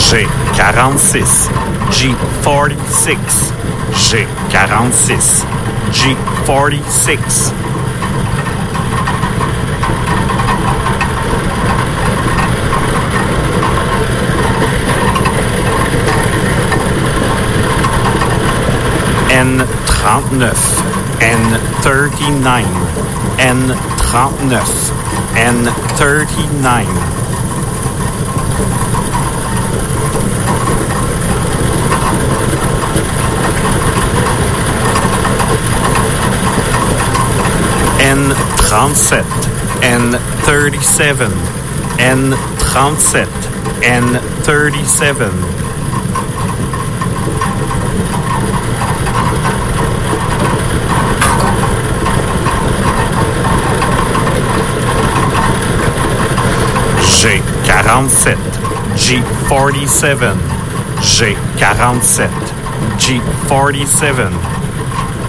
G46, G46, G46, G46. N39, N39, N39, N39. N37, N37, N37, N37. G47, G47, G47, G47.